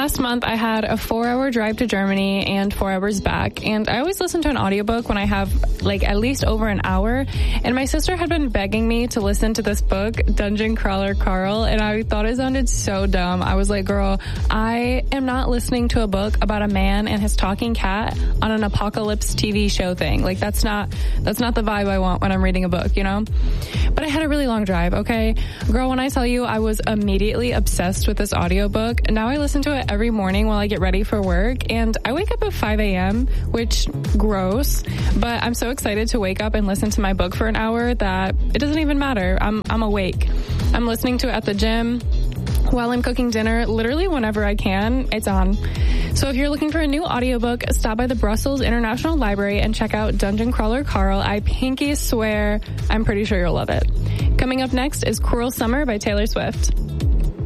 last month I had a 4-hour drive to Germany and 4 hours back, and I always listen to an audiobook when I have like at least over an hour, and my sister had been begging me to listen to this book, Dungeon Crawler Carl, and I thought it sounded so dumb. I was like, girl, I am not listening to a book about a man and his talking cat on an apocalypse TV show thing. Like that's not the vibe I want when I'm reading a book, you know? But I had a really long drive, okay? Girl, when I tell you I was immediately obsessed with this audiobook, now I listen to it every morning while I get ready for work, and I wake up at 5 a.m., which, gross, but I'm so excited to wake up and listen to my book for an hour that it doesn't even matter. I'm awake. I'm listening to it at the gym, while I'm cooking dinner, literally whenever I can, it's on. So if you're looking for a new audiobook, stop by the Brussels International Library and check out Dungeon Crawler Carl. I pinky swear, I'm pretty sure you'll love it. Coming up next is Cruel Summer by Taylor Swift.